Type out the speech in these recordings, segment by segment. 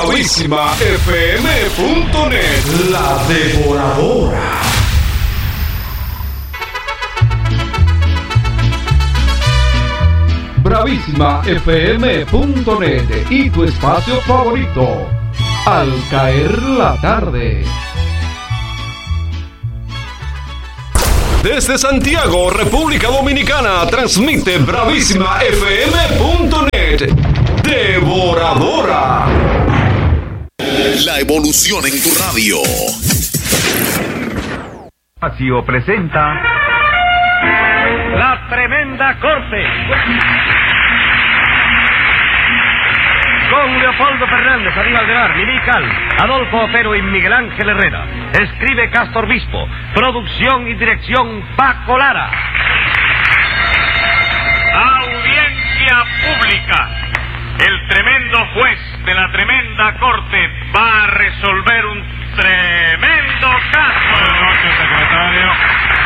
BravísimaFM.net, la devoradora. BravísimaFM.net y tu espacio favorito, Al Caer la Tarde. Desde Santiago, República Dominicana, transmite BravísimaFM.net, devoradora. La evolución en tu radio. Espacio presenta La Tremenda Corte con Leopoldo Fernández, Aníbal Guevara, Mimi Cal, Adolfo Otero y Miguel Ángel Herrera. Escribe Castor Bispo. Producción y dirección Paco Lara. Audiencia pública. El tremendo juez de la tremenda corte va a resolver un tremendo caso. Buenas noches, secretario.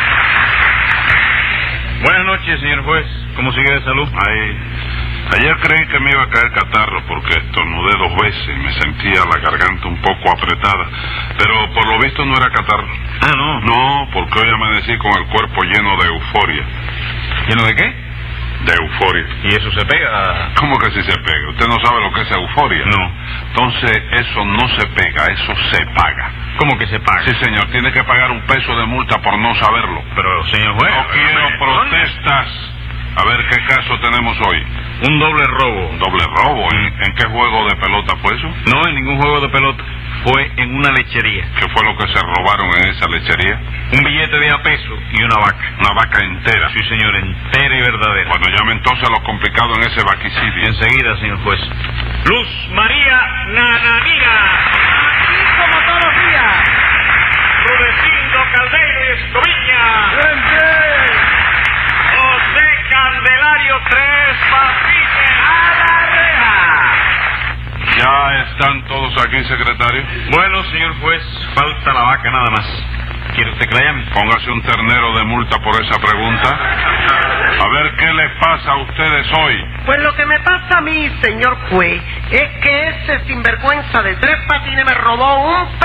Buenas noches, señor juez. ¿Cómo sigue de salud? Ayer creí que me iba a caer catarro porque estornudé 2 veces y me sentía la garganta un poco apretada. Pero por lo visto no era catarro. Ah, ¿no? No, porque hoy amanecí con el cuerpo lleno de euforia. ¿Lleno de qué? De euforia. ¿Y eso se pega? ¿Cómo que si se pega? ¿Usted no sabe lo que es euforia? No. Entonces, eso no se pega, eso se paga. ¿Cómo que se paga? Sí, señor, tiene que pagar un peso de multa por no saberlo. Pero, señor juez... No quiero protestas. A ver, ¿qué caso tenemos hoy? Un doble robo. ¿Un doble robo? ¿En qué juego de pelota fue eso? No, en ningún juego de pelota. Fue en una lechería. ¿Qué fue lo que se robaron en esa lechería? Un billete de $1 y una vaca. Una vaca entera. Sí, señor, entera y verdadera. Bueno, llame entonces a lo complicado en ese vaquicidio. Enseguida, señor juez. Luz María Nananina. Aquí como todos los días. Rudecindo Caldeiro y Escoviña. ¡Bien! José Candelario Tres Patines. ¡A la reja! ¿Ya están todos aquí, secretario? Bueno, señor juez, falta la vaca nada más. ¿Quiere usted que la llame? Póngase un ternero de multa por esa pregunta. A ver qué les pasa a ustedes hoy. Pues lo que me pasa a mí, señor juez, es que ese sinvergüenza de Tres Patines me robó $1.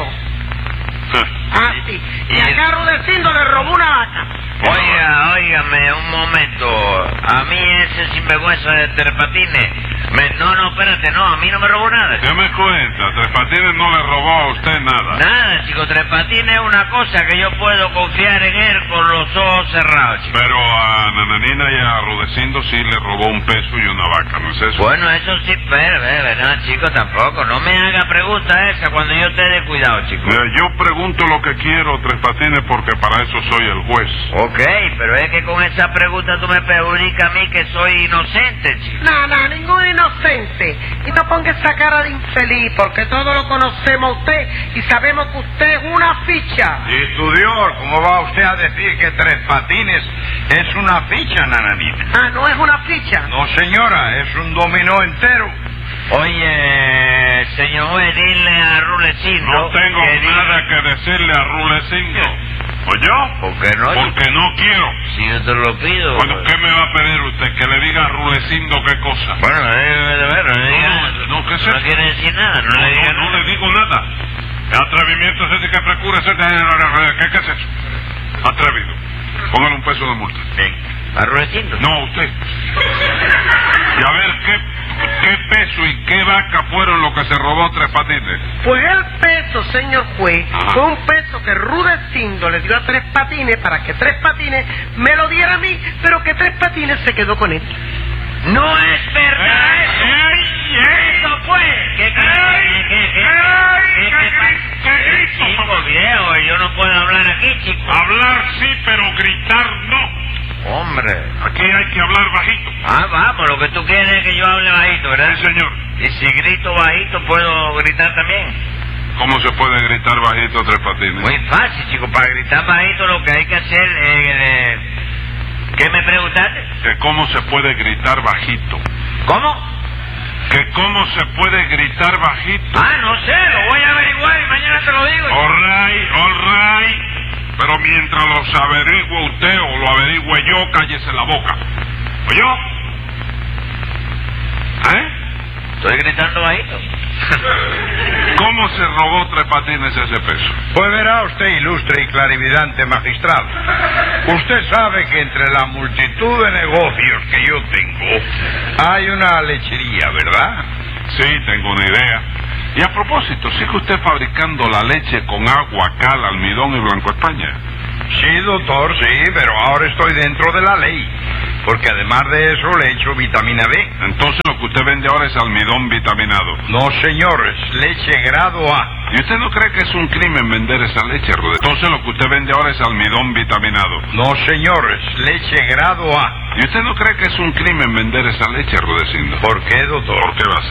Ah, sí. Y acá Rudecindo le robó una vaca. Óigame, un momento. A mí ese sinvergüenza de Tres Patines... No, espérate, no, a mí no me robó nada. ¿Qué me cuenta? Tres Patines no le robó a usted nada. Nada, chico, Tres Patines es una cosa que yo puedo confiar en él con los ojos cerrados, chico. Pero a Nananina y a Rudecindo sí le robó $1 y una vaca, ¿no es eso? Bueno, eso sí, pero, no, chico, tampoco. No me haga pregunta esa cuando yo esté de cuidado, chico. Mira, yo pregunto lo que quiero, Tres Patines, porque para eso soy el juez. Ok, pero es que con esa pregunta tú me perjudicas a mí que soy inocente, chico. No, ningún inocente. Y no ponga esa cara de infeliz, porque todos lo conocemos a usted y sabemos que usted es una ficha. Y tu Dios, ¿cómo va usted a decir que Tres Patines es una ficha, Nananina? Ah, ¿no es una ficha? No, señora, es un dominó entero. Oye, señor juez, dile a Rudecindo... No tengo nada que decirle a Rudecindo. ¿Oyó? ¿Por qué no? Porque no quiero. Si yo te lo pido... Bueno, ¿qué me va a pedir usted? Que le diga a Rudecindo qué cosa. Bueno, no le diga nada. No, ¿qué es No eso? quiere decir nada, no le diga nada. No le digo nada. Atrevimiento es ese que procura ese... ¿Qué es eso? Atrevido. Póngale $1 de multa. Bien. ¿A Rudecindo? No, usted. Y a ver, ¿qué peso y qué vaca fueron lo que se robó Tres Patines? Pues el peso, señor juez, Ajá. fue un peso que Rudecindo le dio a Tres Patines para que Tres Patines me lo diera a mí, pero que Tres Patines se quedó con él. No es verdad eso. Eso fue. ¿Qué chico viejo? Yo no puedo hablar aquí, chico. Hablar sí, pero gritar no. Hombre. Aquí hay que hablar bajito. Ah, vamos, lo que tú quieres es que yo hable bajito, ¿verdad? Sí, señor. Y si grito bajito, ¿puedo gritar también? ¿Cómo se puede gritar bajito Tres Patines? Muy fácil, chico. Para gritar bajito lo que hay que hacer es... ¿Qué me preguntaste? Que cómo se puede gritar bajito. ¿Cómo? Que cómo se puede gritar bajito. Ah, no sé, lo voy a averiguar y mañana te lo digo. All right. Pero mientras los averigüe usted o lo averigüe yo, cállese la boca. ¿Oyó? ¿Eh? Estoy gritando bajito. ¿Cómo se robó Tres Patines ese peso? Pues verá usted, ilustre y clarividente magistrado. Usted sabe que entre la multitud de negocios que yo tengo hay una lechería, ¿verdad? Sí, tengo una idea. Y a propósito, ¿sigue usted fabricando la leche con agua, cal, almidón y Blanco España? Sí, doctor, sí, pero ahora estoy dentro de la ley. Porque además de eso le echo vitamina B. Entonces lo que usted vende ahora es almidón vitaminado. No, señor, es leche grado A. ¿Y usted no cree que es un crimen vender esa leche, Rudecindo? Entonces lo que usted vende ahora es almidón vitaminado. No, señor, es leche grado A. ¿Y usted no cree que es un crimen vender esa leche, Rudecindo? ¿Por qué, doctor? ¿Por qué va a ser?